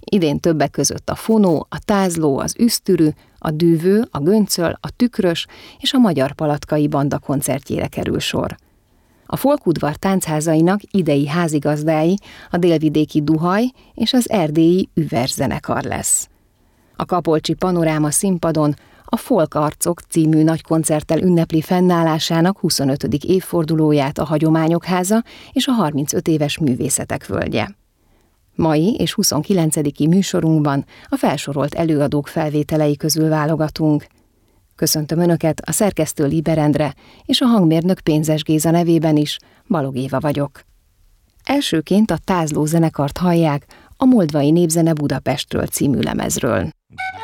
Idén többek között a Fonó, a Tázló, az Üsztürű, a Dűvő, a Göncöl, a Tükrös és a Magyar Palatkai Banda koncertjére kerül sor. A Folkudvar táncházainak idei házigazdái a délvidéki Duhaj és az erdélyi Üvers zenekar lesz. A Kapolcsi Panoráma színpadon a Folk Arcok című nagykoncerttel ünnepli fennállásának 25. évfordulóját a Hagyományok Háza és a 35 éves Művészetek Völgye. Mai és 29. műsorunkban a felsorolt előadók felvételei közül válogatunk. Köszöntöm Önöket, a szerkesztő Liber Endre és a hangmérnök Pénzes Géza nevében is, Balog Éva vagyok. Elsőként a Tázló zenekart hallják a Moldvai Népzene Budapestről című lemezről.